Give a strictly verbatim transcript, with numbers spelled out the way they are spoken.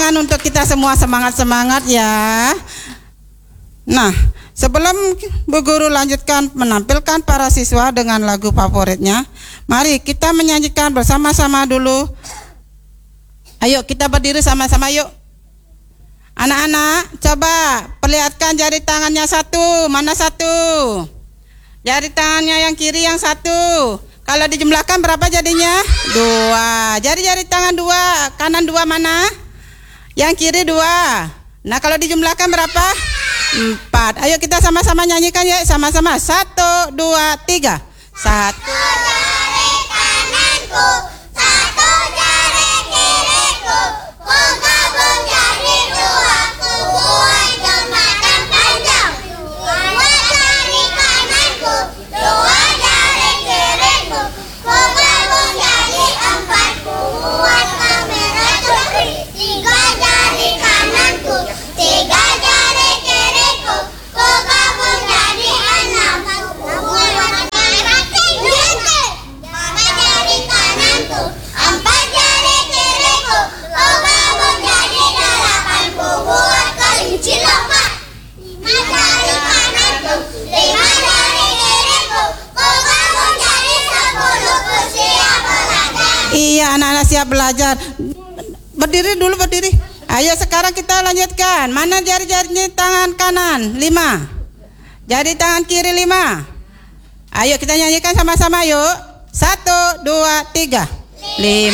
tangan untuk kita semua, semangat-semangat ya. Nah, sebelum Bu Guru lanjutkan menampilkan para siswa dengan lagu favoritnya, mari kita menyanyikan bersama-sama dulu. Ayo kita berdiri sama-sama yuk. Anak-anak, coba perlihatkan jari tangannya satu. Mana satu? Jari tangannya yang kiri yang satu. Kalau dijumlahkan berapa jadinya? Dua. Jari-jari tangan dua, kanan dua mana? Yang kiri dua. Nah kalau dijumlahkan berapa? Empat. Ayo kita sama-sama nyanyikan ya, sama-sama. Satu, dua, tiga. Satu jari kananku, satu jari kiriku, ku gabung jadi dua, ku buat jembatan panjang. Dua jari kananku, dua jari kiriku, ku gabung jadi empat, ku buat kamera cukri. Tiga jari kananku, tiga jari kiriku, ku gabung jadi enam, ku buat kamera tinggi. Lima jari kananku, empat jari kiriku, ku gabung jadi delapan, ku buat kelinci lompat. Lima jari kananku, lima jari kiriku, ku gabung jadi sepuluh, ku siap belajar. Iya, anak-anak siap belajar. Berdiri dulu, berdiri. Ayo sekarang kita lanjutkan. Mana jari-jarinya tangan kanan? Lima. Jari tangan kiri lima. Ayo kita nyanyikan sama-sama yuk. Satu, dua, tiga. Lima.